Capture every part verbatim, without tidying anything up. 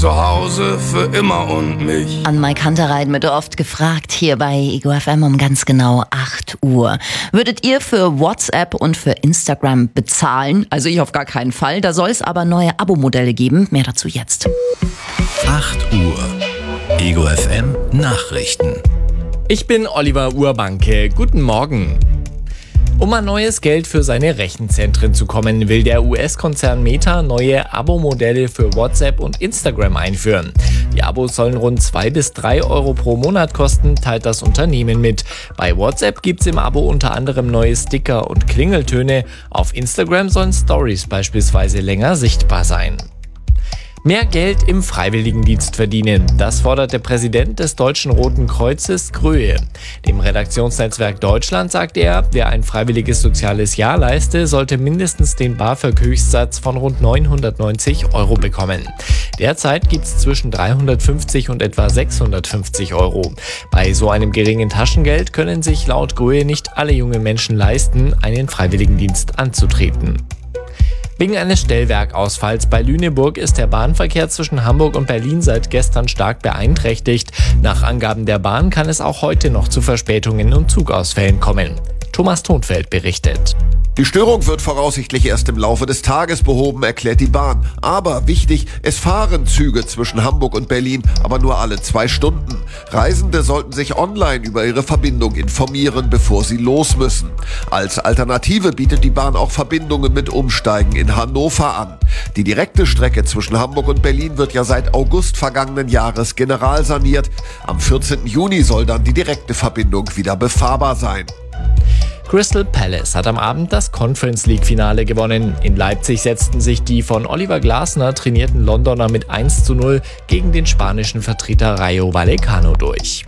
zu Hause für immer und mich. An Mike Hunterrein wird oft gefragt, hier bei Ego F M um ganz genau acht Uhr. Würdet ihr für WhatsApp und für Instagram bezahlen? Also ich auf gar keinen Fall. Da soll es aber neue Abo-Modelle geben. Mehr dazu jetzt. acht Uhr. Ego F M Nachrichten. Ich bin Oliver Urbanke. Guten Morgen. Um an neues Geld für seine Rechenzentren zu kommen, will der U S-Konzern Meta neue Abo-Modelle für WhatsApp und Instagram einführen. Die Abos sollen rund zwei bis drei Euro pro Monat kosten, teilt das Unternehmen mit. Bei WhatsApp gibt's im Abo unter anderem neue Sticker und Klingeltöne. Auf Instagram sollen Stories beispielsweise länger sichtbar sein. Mehr Geld im Freiwilligendienst verdienen, das fordert der Präsident des Deutschen Roten Kreuzes, Gröhe. Dem Redaktionsnetzwerk Deutschland sagt er, wer ein freiwilliges soziales Jahr leiste, sollte mindestens den BAföG-Höchstsatz von rund neunhundertneunzig Euro bekommen. Derzeit gibt es zwischen dreihundertfünfzig und etwa sechshundertfünfzig Euro. Bei so einem geringen Taschengeld können sich laut Gröhe nicht alle junge Menschen leisten, einen Freiwilligendienst anzutreten. Wegen eines Stellwerkausfalls bei Lüneburg ist der Bahnverkehr zwischen Hamburg und Berlin seit gestern stark beeinträchtigt. Nach Angaben der Bahn kann es auch heute noch zu Verspätungen und Zugausfällen kommen. Thomas Tonfeld berichtet. Die Störung wird voraussichtlich erst im Laufe des Tages behoben, erklärt die Bahn. Aber wichtig, es fahren Züge zwischen Hamburg und Berlin, aber nur alle zwei Stunden. Reisende sollten sich online über ihre Verbindung informieren, bevor sie los müssen. Als Alternative bietet die Bahn auch Verbindungen mit Umsteigen in Hannover an. Die direkte Strecke zwischen Hamburg und Berlin wird ja seit August vergangenen Jahres generalsaniert. Am vierzehnten Juni soll dann die direkte Verbindung wieder befahrbar sein. Crystal Palace hat am Abend das Conference League-Finale gewonnen. In Leipzig setzten sich die von Oliver Glasner trainierten Londoner mit eins zu null gegen den spanischen Vertreter Rayo Vallecano durch.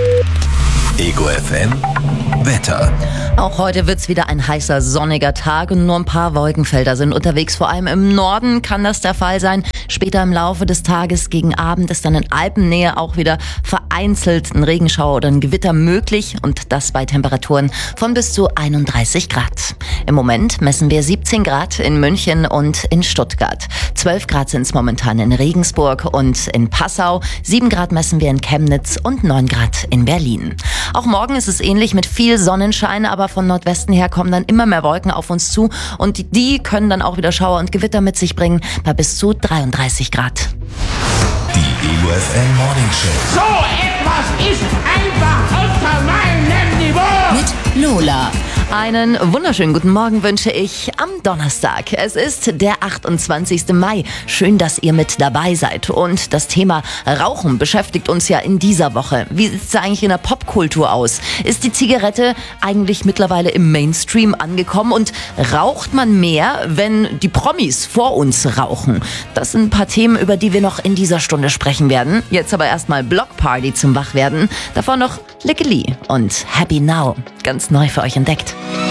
Ego F M Wetter. Auch heute wird's wieder ein heißer, sonniger Tag und nur ein paar Wolkenfelder sind unterwegs. Vor allem im Norden kann das der Fall sein. Später im Laufe des Tages gegen Abend ist dann in Alpennähe auch wieder vereinzelt ein Regenschauer oder ein Gewitter möglich und das bei Temperaturen von bis zu einunddreißig Grad. Im Moment messen wir siebzehn Grad in München und in Stuttgart. zwölf Grad sind's momentan in Regensburg und in Passau. sieben Grad messen wir in Chemnitz und neun Grad in Berlin. Auch morgen ist es ähnlich mit viel Sonnenschein, aber von Nordwesten her kommen dann immer mehr Wolken auf uns zu und die können dann auch wieder Schauer und Gewitter mit sich bringen bei bis zu dreiunddreißig Grad. Die Ego F M Morning Show. So etwas ist einfach unter meinem Niveau. Mit Lola. Einen wunderschönen guten Morgen wünsche ich am Donnerstag. Es ist der achtundzwanzigsten Mai. Schön, dass ihr mit dabei seid. Und das Thema Rauchen beschäftigt uns ja in dieser Woche. Wie sieht es eigentlich in der Popkultur aus? Ist die Zigarette eigentlich mittlerweile im Mainstream angekommen? Und raucht man mehr, wenn die Promis vor uns rauchen? Das sind ein paar Themen, über die wir noch in dieser Stunde sprechen werden. Jetzt aber erstmal Block Party zum Wachwerden. Davor noch Lickety und Happy Now. Ganz neu für euch entdeckt.